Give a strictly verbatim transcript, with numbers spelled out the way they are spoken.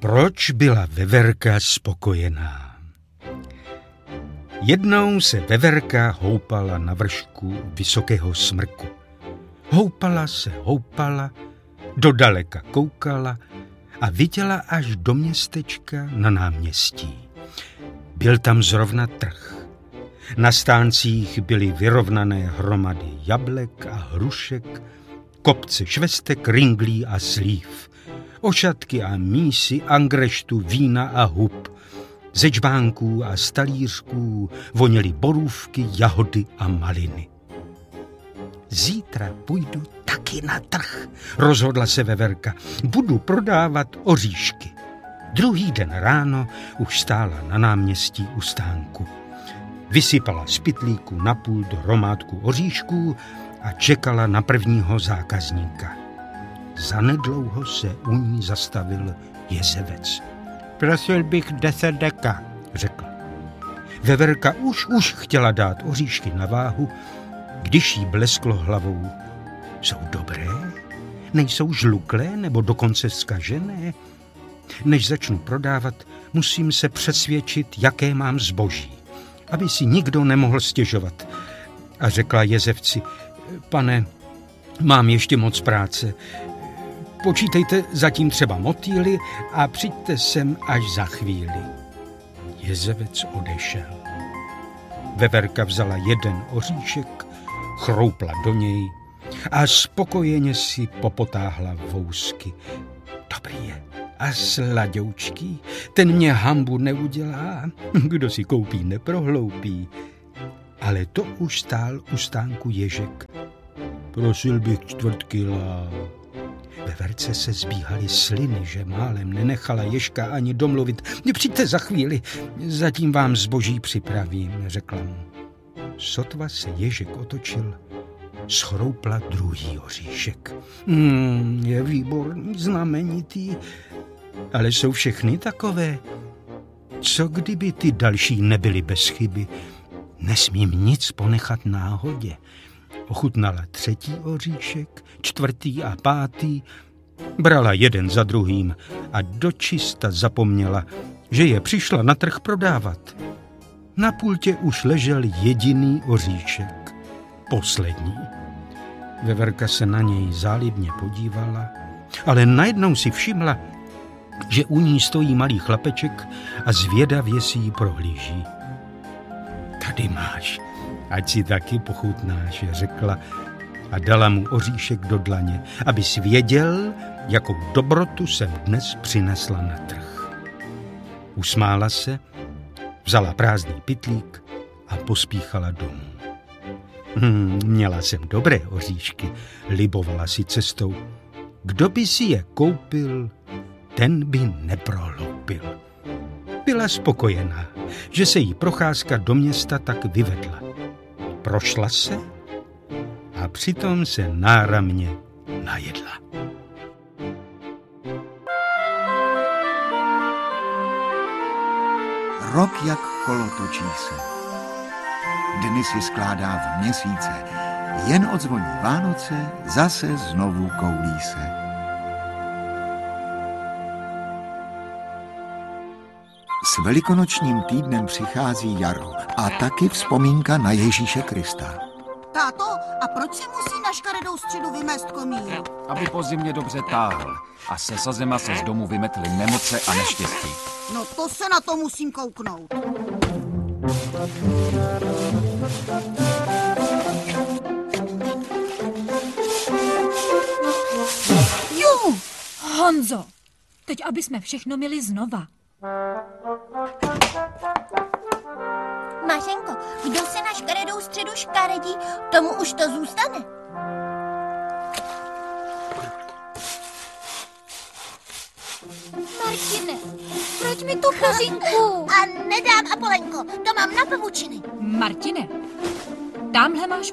Proč byla Veverka spokojená? Jednou se Veverka houpala na vršku vysokého smrku. Houpala se, houpala, dodaleka koukala a viděla až do městečka na náměstí. Byl tam zrovna trh. Na stáncích byly vyrovnané hromady jablek a hrušek, kopce švestek, ringlí a slív, ošatky a mísy, angreštu, vína a hub. Ze džbánků a stalířků voněly borůvky, jahody a maliny. Zítra půjdu taky na trh, rozhodla se Veverka. Budu prodávat oříšky. Druhý den ráno už stála na náměstí u stánku. Vysypala z pytlíku napůl do hromádku oříšků a čekala na prvního zákazníka. Zanedlouho se u ní zastavil jezevec. Prosil bych deset deka, řekl. Veverka už už chtěla dát oříšky na váhu, když jí blesklo hlavou. Jsou dobré? Nejsou žluklé nebo dokonce zkažené? Než začnu prodávat, musím se přesvědčit, jaké mám zboží, aby si nikdo nemohl stěžovat. A řekla jezevci, pane, mám ještě moc práce. Počítejte zatím třeba motýly a přijďte sem až za chvíli. Jezevec odešel. Veverka vzala jeden oříšek, chroupla do něj a spokojeně si popotáhla vousky. Dobrý je a sladoučký, ten mě hanbu neudělá, kdo si koupí, neprohloupí. Ale to už stál u stánku ježek. Prosil bych čtvrt kila. Veverce se zbíhaly sliny, že málem nenechala ježka ani domluvit. Přijďte za chvíli, zatím vám zboží připravím, řekla mu. Sotva se ježek otočil, schroupla druhý oříšek. Hmm, je výborný, znamenitý, ale jsou všechny takové. Co kdyby ty další nebyly bez chyby? Nesmím nic ponechat náhodě. Ochutnala třetí oříšek, čtvrtý a pátý, brala jeden za druhým a dočista zapomněla, že je přišla na trh prodávat. Na pultě už ležel jediný oříšek, poslední. Veverka se na něj zálibně podívala, ale najednou si všimla, že u ní stojí malý chlapeček a zvědavě si ji prohlíží. Tady máš, ať si taky pochutnáš, řekla a dala mu oříšek do dlaně, aby si věděl, jakou dobrotu jsem dnes přinesla na trh. Usmála se, vzala prázdný pytlík a pospíchala domů. Hmm, měla jsem dobré oříšky, libovala si cestou. Kdo by si je koupil, ten by neprohloupil. Byla spokojená, že se jí procházka do města tak vyvedla. Prošla se a přitom se náramně najedla. Rok jak kolo točí se. Dny si skládá v měsíce. Jen odzvoní Vánoce, zase znovu koulí se. S velikonočním týdnem přichází jaro a taky vzpomínka na Ježíše Krista. Táto, a proč se musí na škaredou středu vymést komír? Aby po zimě dobře táhl a se sazema se z domu vymetly nemoce a neštěstí. No to se na to musím kouknout. Ju! Honzo, teď aby jsme všechno měli znova. Mařenko, kdo se na škaredou středu škaredí, tomu už to zůstane. Martine, proč mi tu kořinku? A nedám, Apolenko, to mám na pavučiny. Martine, tamhle máš